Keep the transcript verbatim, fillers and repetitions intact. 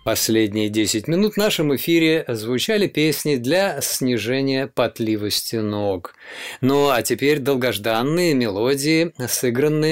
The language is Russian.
Последние десять минут в нашем эфире звучали песни для снижения потливости ног. Ну а теперь долгожданные мелодии, сыгранные